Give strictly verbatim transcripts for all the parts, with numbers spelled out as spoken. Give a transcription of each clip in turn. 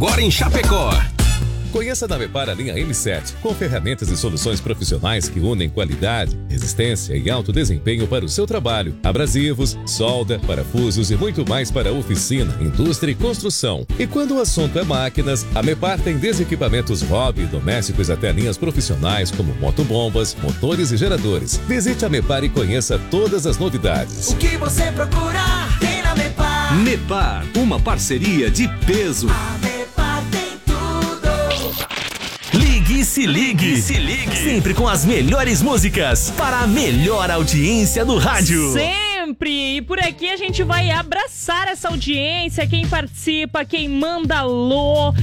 agora em Chapecó. Conheça na Mepar a linha M sete, com ferramentas e soluções profissionais que unem qualidade, resistência e alto desempenho para o seu trabalho. Abrasivos, solda, parafusos e muito mais para oficina, indústria e construção. E quando o assunto é máquinas, a Mepar tem desde equipamentos hobby e domésticos até linhas profissionais como motobombas, motores e geradores. Visite a Mepar e conheça todas as novidades. O que você procura tem na Mepar. Mepar, uma parceria de peso. A Mepar tem Ligue e se ligue. Se ligue. Sempre com as melhores músicas para a melhor audiência do rádio. Sempre! E por aqui a gente vai abraçar essa audiência, quem participa, quem manda alô.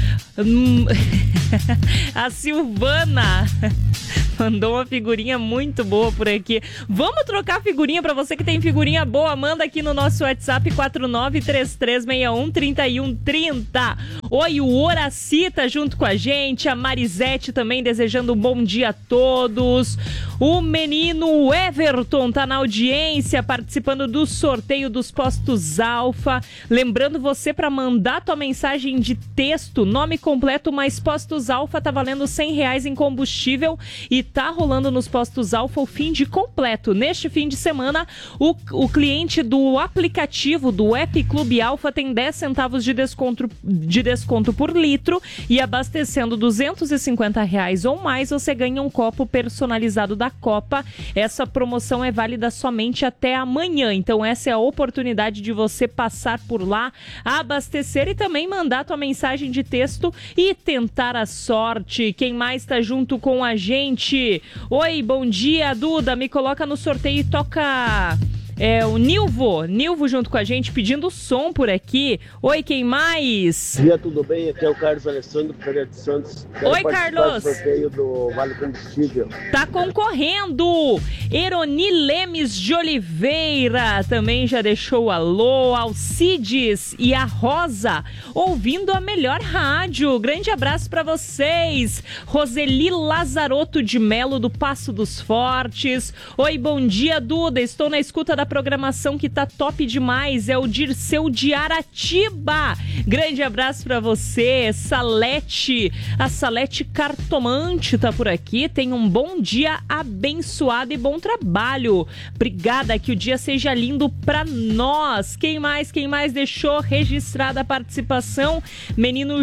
A Silvana mandou uma figurinha muito boa por aqui. Vamos trocar figurinha pra você que tem figurinha boa. Manda aqui no nosso WhatsApp quatro nove três três seis um três um três zero. Oi, o Horaci tá junto com a gente. A Marisete também desejando um bom dia a todos. O menino Everton tá na audiência participando do sorteio dos postos Alfa. Lembrando você para mandar tua mensagem de texto, nome completo mais postos Alfa, tá valendo cem reais em combustível e tá rolando nos postos Alfa o fim de completo. Neste fim de semana, o, o cliente do aplicativo do App Clube Alfa tem dez centavos de desconto, de desconto por litro e abastecendo duzentos e cinquenta reais ou mais, você ganha um copo personalizado da Copa. Essa promoção é válida somente até amanhã, então essa é a oportunidade de você passar por lá, abastecer e também mandar tua mensagem de texto e tentar a sorte. Quem mais tá junto com a gente? Oi, bom dia, Duda, me coloca no sorteio e toca... É o Nilvo, Nilvo junto com a gente pedindo som por aqui. Oi, quem mais? Bom dia, tudo bem? Aqui é o Carlos Alessandro Pereira de Santos. Quero Oi, Carlos. Do sorteio do Vale Combustível. Tá concorrendo. Eroni Lemes de Oliveira também já deixou alô. Alcides e a Rosa ouvindo a melhor rádio. Grande abraço pra vocês. Roseli Lazarotto de Melo do Passo dos Fortes. Oi, bom dia, Duda. Estou na escuta da programação que tá top demais, é o Dirceu de Aratiba. Grande abraço pra você. Salete, a Salete Cartomante tá por aqui. Tenha um bom dia abençoado e bom trabalho. Obrigada, que o dia seja lindo pra nós. Quem mais, quem mais deixou registrada a participação? Menino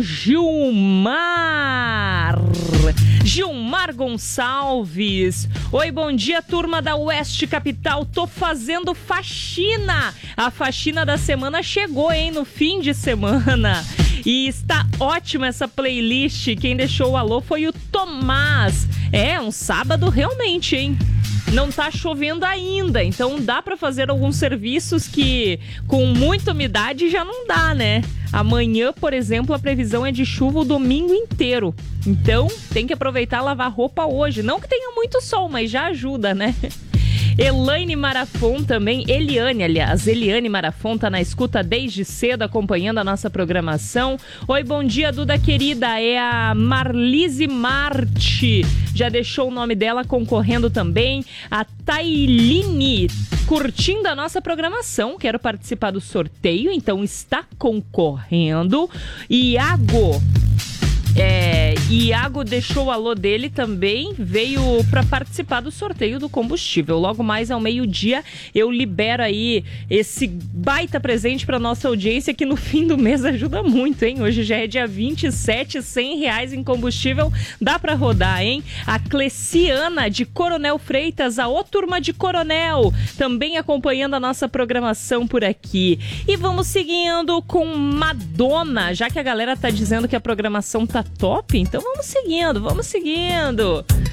Gilmar. Gilmar Gonçalves. Oi, bom dia, turma da Oeste Capital. Tô fazendo faxina. A faxina da semana chegou, hein, no fim de semana. E está ótima essa playlist. Quem deixou o alô foi o Tomás. É, um sábado realmente, hein? Não tá chovendo ainda, então dá para fazer alguns serviços que com muita umidade já não dá, né? Amanhã, por exemplo, a previsão é de chuva o domingo inteiro. Então, tem que aproveitar e lavar roupa hoje. Não que tenha muito sol, mas já ajuda, né? Elaine Marafon também, Eliane, aliás, Eliane Marafon tá na escuta desde cedo, acompanhando a nossa programação. Oi, bom dia, Duda querida, é a Marlise Marte, já deixou o nome dela concorrendo também. A Tailine, curtindo a nossa programação, quero participar do sorteio, então está concorrendo. Iago... É, Iago deixou o alô dele também, veio para participar do sorteio do combustível. Logo mais ao meio-dia eu libero aí esse baita presente para nossa audiência que no fim do mês ajuda muito, hein? Hoje já é dia vinte e sete, cem reais em combustível, dá para rodar, hein? A Cleciana de Coronel Freitas, a ô turma de Coronel, também acompanhando a nossa programação por aqui. E vamos seguindo com Madonna, já que a galera tá dizendo que a programação tá top, então vamos seguindo, vamos seguindo.